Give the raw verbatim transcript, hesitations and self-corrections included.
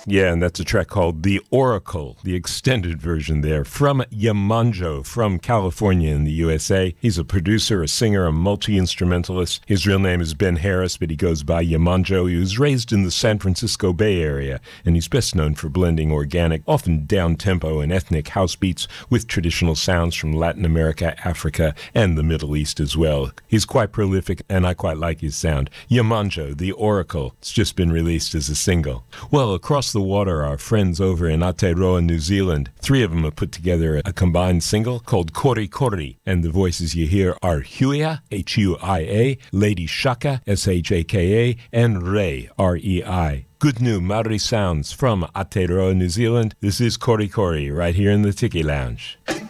Yeah, and that's a track called The Oracle, the extended version there, from Yamanjo, from California in the U S A. He's a producer, a singer, a multi-instrumentalist. His real name is Ben Harris, but he goes by Yamanjo. He was raised in the San Francisco Bay Area, and he's best known for blending organic, often down-tempo and ethnic house beats with traditional sounds from Latin America, Africa, and the Middle East as well. He's quite prolific, and I quite like his sound. Yamanjo, The Oracle. It's just been released as a single. Well, across the water, our friends over in Aotearoa, New Zealand, three of them have put together a combined single called Kori Kori, and the voices you hear are Huia, H U I A, Lady Shaka, S H A K A, and Rei, R E I. Good new Maori sounds from Aotearoa, New Zealand. This is Kori Kori right here in the Tiki Lounge.